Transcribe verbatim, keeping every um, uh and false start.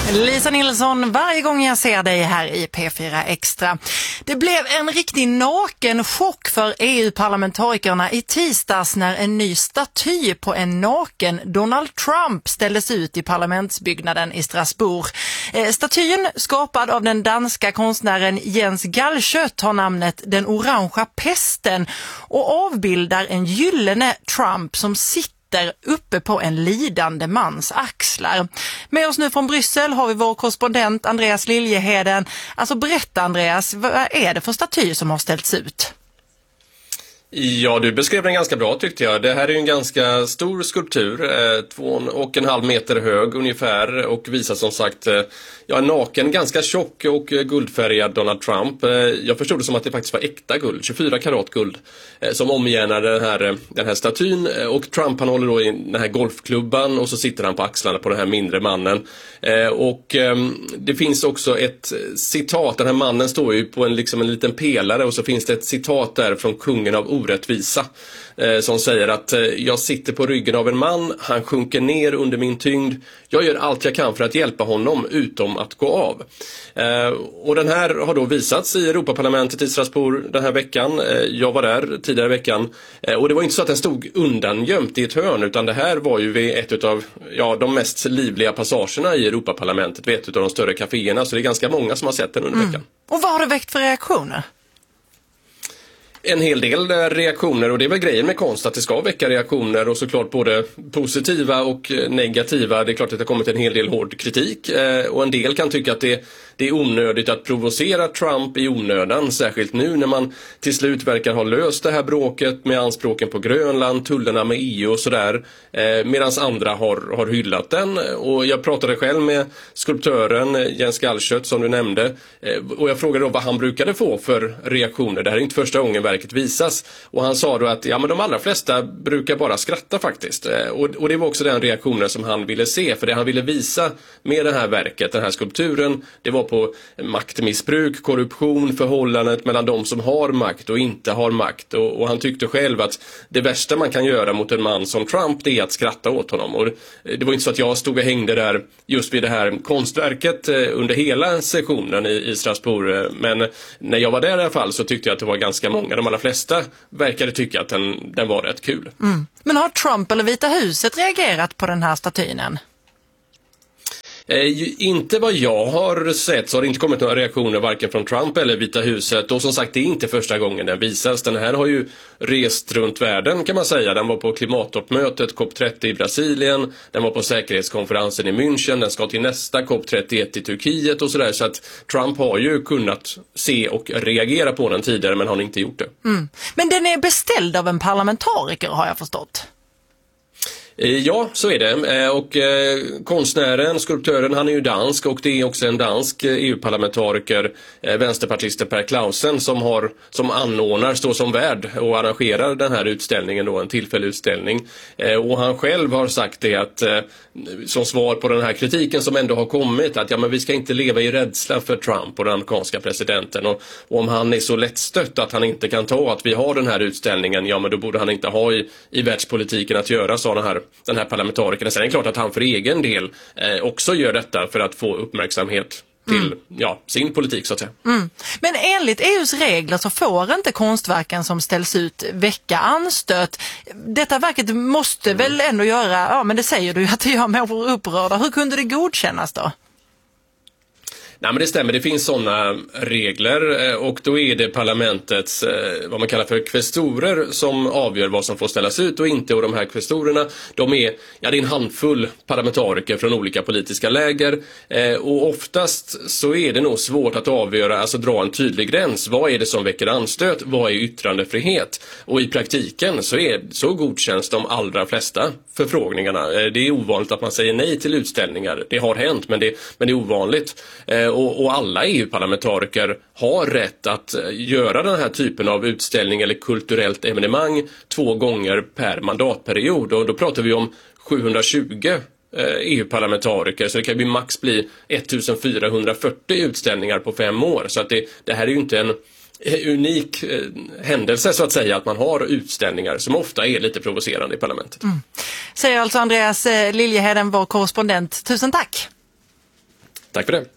Lisa Nilsson, varje gång jag ser dig här i P fyra Extra. Det blev en riktig naken chock för E U-parlamentarikerna i tisdags när en ny staty på en naken Donald Trump ställdes ut i parlamentsbyggnaden i Strasbourg. Eh, statyn, skapad av den danska konstnären Jens Galschiøt, har namnet Den orangea pesten och avbildar en gyllene Trump som sitter där uppe på en lidande mans axlar. Med oss nu från Bryssel har vi vår korrespondent Andreas Liljeheden. Alltså berätta Andreas, vad är det för staty som har ställts ut? Ja, du beskrev den ganska bra tyckte jag. Det här är ju en ganska stor skulptur, eh, två och en halv meter hög ungefär och visar som sagt eh, ja, en naken, ganska tjock och eh, guldfärgad Donald Trump. Eh, jag förstod det som att det faktiskt var äkta guld, tjugofyra karat guld, eh, som omgärnar den här, den här statyn. Eh, och Trump han håller då i den här golfklubban och så sitter han på axlarna på den här mindre mannen. Eh, och eh, det finns också ett citat, den här mannen står ju på en, liksom en liten pelare och så finns det ett citat där från kungen av orättvisa eh, som säger att eh, jag sitter på ryggen av en man, han sjunker ner under min tyngd, jag gör allt jag kan för att hjälpa honom utom att gå av. Eh, och den här har då visats i Europaparlamentet i Strasbourg den här veckan. Eh, jag var där tidigare i veckan eh, och det var inte så att den stod undangömt i ett hörn, utan det här var ju vid ett av ja, de mest livliga passagerna i Europaparlamentet, vid ett av de större kaféerna, så det är ganska många som har sett den under mm. veckan. Och vad har det väckt för reaktioner? En hel del reaktioner, och det är väl grejen med konst att det ska väcka reaktioner, och såklart både positiva och negativa. Det är klart att det har kommit en hel del hård kritik och en del kan tycka att det, det är onödigt att provocera Trump i onödan, särskilt nu när man till slut verkar ha löst det här bråket med anspråken på Grönland, tullarna med E U och sådär, medan andra har, har hyllat den. Och jag pratade själv med skulptören Jens Galschiøt som du nämnde, och jag frågade då vad han brukade få för reaktioner. Det här är inte första gången verket visas, och han sa då att ja, men de allra flesta brukar bara skratta faktiskt, och, och det var också den reaktionen som han ville se, för det han ville visa med det här verket, den här skulpturen, det var på maktmissbruk, korruption, förhållandet mellan de som har makt och inte har makt, och, och han tyckte själv att det värsta man kan göra mot en man som Trump, det är att skratta åt honom. Och det var inte så att jag stod och hängde där just vid det här konstverket under hela sessionen i, i Strasbourg, men när jag var där i alla fall så tyckte jag att det var ganska många. De allra flesta verkade tycka att den, den var rätt kul. Mm. Men har Trump eller Vita huset reagerat på den här statynen? Eh, inte vad jag har sett så har det inte kommit några reaktioner varken från Trump eller Vita huset. Och som sagt, det är inte första gången den visas. Den här har ju rest runt världen kan man säga. Den var på klimattoppmötet COP trettio i Brasilien. Den var på säkerhetskonferensen i München. Den ska till nästa COP trettioett i Turkiet och sådär. Så att Trump har ju kunnat se och reagera på den tidigare, men har inte gjort det. Mm. Men den är beställd av en parlamentariker har jag förstått. Ja, så är det. Och eh, konstnären, skulptören, han är ju dansk, och det är också en dansk E U-parlamentariker, eh, vänsterpartisten Per Clausen, som, har, som anordnar, står som värd och arrangerar den här utställningen då, en tillfällig utställning. Eh, och han själv har sagt det att, eh, som svar på den här kritiken som ändå har kommit, att ja, men vi ska inte leva i rädsla för Trump och den amerikanska presidenten. Och, och om han är så lättstött att han inte kan ta att vi har den här utställningen, ja men då borde han inte ha i, i världspolitiken att göra, sa den här den här parlamentarikern. Sen är det klart att han för egen del eh, också gör detta för att få uppmärksamhet till mm. ja, sin politik så att säga. Mm. Men enligt E U:s regler så får inte konstverken som ställs ut väcka anstöt. Detta verket måste mm. väl ändå göra, ja men det säger du ju att det gör människor upprörda. Hur kunde det godkännas då? Nej, men det stämmer, det finns sådana regler, och då är det parlamentets, vad man kallar för kvestorer, som avgör vad som får ställas ut och inte. Och de här kvestorerna, de är, ja, det är en handfull parlamentariker från olika politiska läger, och oftast så är det nog svårt att avgöra, alltså dra en tydlig gräns. Vad är det som väcker anstöt? Vad är yttrandefrihet? Och i praktiken så, är, så godkänns de allra flesta förfrågningarna. Det är ovanligt att man säger nej till utställningar. Det har hänt, men det, men det är ovanligt. Och, och alla E U-parlamentariker har rätt att göra den här typen av utställning eller kulturellt evenemang två gånger per mandatperiod. Och då pratar vi om sjuhundratjugo E U-parlamentariker, så det kan bli max bli ettusendfyrahundrafyrtio utställningar på fem år. Så att det, det här är ju inte en unik eh, händelse så att säga, att man har utställningar som ofta är lite provocerande i parlamentet. Mm. Säger alltså Andreas Liljeheden, vår korrespondent. Tusen tack! Tack för det.